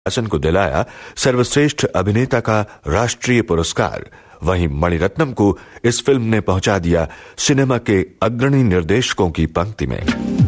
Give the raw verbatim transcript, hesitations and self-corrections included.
हासन को दिलाया सर्वश्रेष्ठ अभिनेता का राष्ट्रीय पुरस्कार। वहीं मणिरत्नम को इस फिल्म ने पहुंचा दिया सिनेमा के अग्रणी निर्देशकों की पंक्ति में।